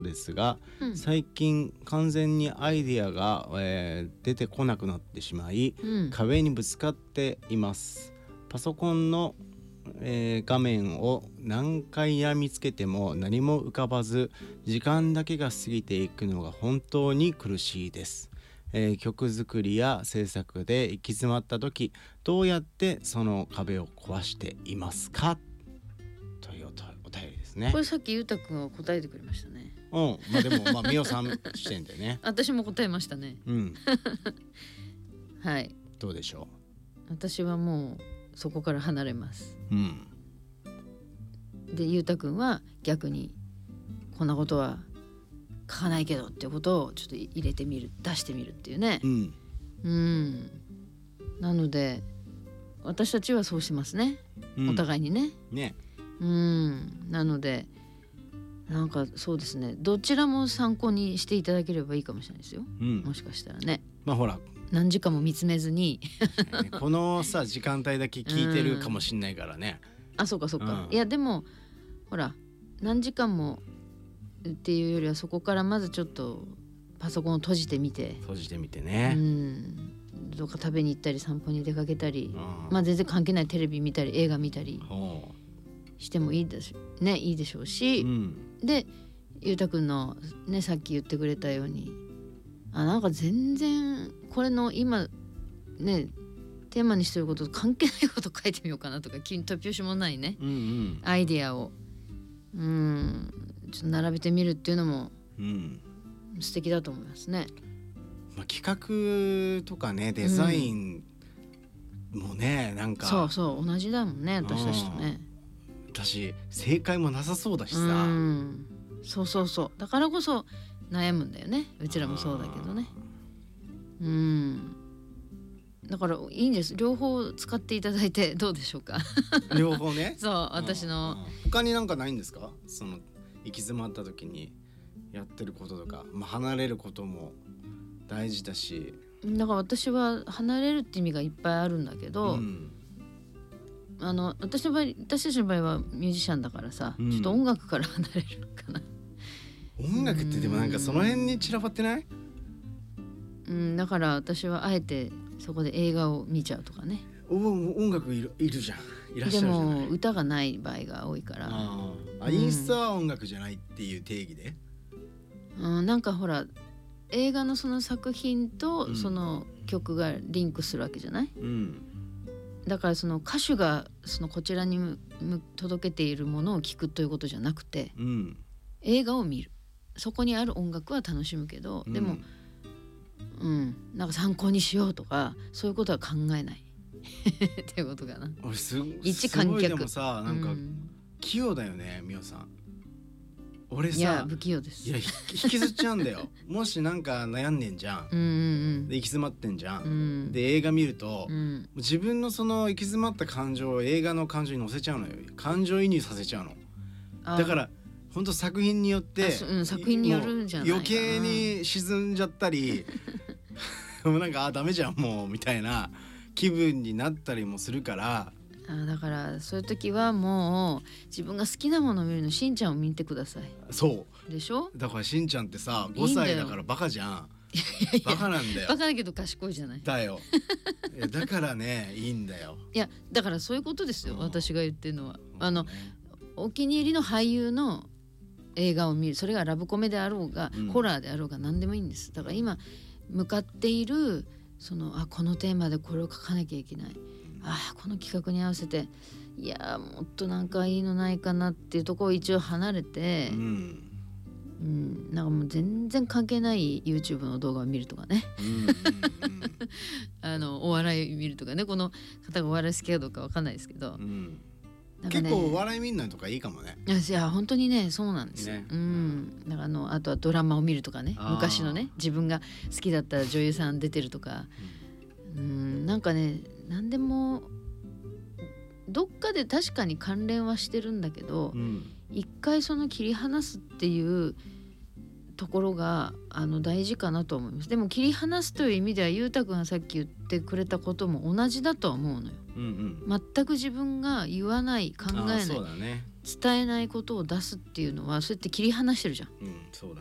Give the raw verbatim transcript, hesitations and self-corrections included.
ですが、 うん、 最近完全にアイディアが、えー出てこなくなってしまい、 うん、 壁にぶつかっています。パソコンの、えー画面を何回やみつけても何も浮かばず、時間だけが過ぎていくのが本当に苦しいです。えー曲作りや制作で行き詰まった時、どうやってその壁を壊していますか、というおとお便りですね。 これさっきゆうたくんが答えてくれましたね。 うん、まあでもまあみおさん視点でね。 私も答えましたね。 うん、 はい、 どうでしょ私はもうそこから離れます。 う。うん、 でゆうたくんは逆にこんなことは書かないけどっていうことをちょっと入れてみる、出してみるっていうね。 うんうんなので私たちはそうしますね、 うん、 お互いにね。 ね、 うんなのでなんかそうですね、どちらも参考にしていただければいいかもしれないですよ。 うん、 もしかしたらね、 まあほら、 何時間も見つめずにねこのさ時間帯だけ聞いてるかもしんないからね。 あそうかそうか、 うんいやでもほら何時間もっていうよりはそこからまずちょっとパソコンを閉じてみて、 閉じてみてうね。 んどっか食べに行ったり散歩に出かけたり、 うんまあ全然関係ないテレビ見たり映画見たりほしてもいいでしねいいでしょうし、 う、うんでゆうたくんのねさっき言ってくれたように、あなんか全然これの今ねテーマにしてることと関係ないこと書いてみようかなとか、急に突拍子もないねうんうんアイディアをうんちょっと並べてみるっていうのもうん素敵だと思いますね。 まあ、企画とかねデザインもね、なんかそうそう同じだもんね私たちとね。 私正解もなさそうだしうさ。 んそうそうそうだからこそ悩むんだよね、うちらもそうだけどね。うんだからいいんです、両方使っていただいてどうでしょうか両方ねそう私のうんうん他になんかないんですか、その行き詰まった時にやってることとか、まあ、離れることも大事だし、 だから私は離れるって意味がいっぱいあるんだけど、 うんあの私の場合私たちの場合はミュージシャンだからさ、 うんちょっと音楽から離れるのかな。 音楽ってでもなんかその辺に散らばってない？ うんだから私はあえてそこで映画を見ちゃうとかね。 お音楽いる、いるじゃん、いらっしゃでるじゃない。 も歌がない場合が多いから、 あーあ、インスタは音楽じゃないっていう定義で、 うん、なんかほら映画のその作品うんとその曲がリンクするわけじゃない、 うんだからその歌手がそのこちらにむむ届けているものを聞くということじゃなくて、 うん映画を見る、そこにある音楽は楽しむけど、でも、うん、なんか参考にしようとかそういうことは考えないっていうことかな。 俺す一観客すごいでもさなんかうん器用だよねみおさん。俺いやさ不器用です。 いやひ引きずっちゃうんだよもしなんか悩んでんじゃん、 うんうんで行き詰まってんじゃん、 うんで映画見ると、 うん自分のその行き詰まった感情を映画の感情に乗せちゃうのよ、感情移入させちゃうの。 あだから本当作品によってあそうん作品によるんじゃないかなもう余計に沈んじゃったりもうなんかあダメじゃんもうみたいな気分になったりもするから、 あだからそういう時はもう自分が好きなものを見るのしんちゃんを見てくださいそでしょ。 うだからしんちゃんってさいいんだよごさいだからバカじゃん。バカなんだよバカだけど賢いじゃない。 だよいやだからねいいんだよ。 いやだからそういうことですよ、 うん私が言ってるのは。あのうんねお気に入りの俳優の映画を見る、それがラブコメであろうが、 うんホラーであろうが何でもいいんです。だから今向かっているそのあこのテーマでこれを書かなきゃいけない、あこの企画に合わせていやもっとなんかいいのないかなっていうところを一応離れて、 うんうん、なんかもう全然関係ない YouTube の動画を見るとかねうんうんうんあのお笑い見るとかね、この方がお笑い好きかどうかわかんないですけど、 うんなんかね、 結構お笑い見んのとかいいかもね。 いやいや本当にねそうなんですよ、 ねうん、だからあのあとはドラマを見るとかね、 あー昔のね自分が好きだった女優さん出てるとか、うんなんかね何でもどっかで確かに関連はしてるんだけど、 うん一回その切り離すっていうところがあの大事かなと思います。でも切り離すという意味ではゆうたくんがさっき言ってくれたことも同じだとは思うのよ。 うんうん全く自分が言わない考えあーないそうだね伝えないことを出すっていうのはそうやって切り離してるじゃん。 うん、そうだ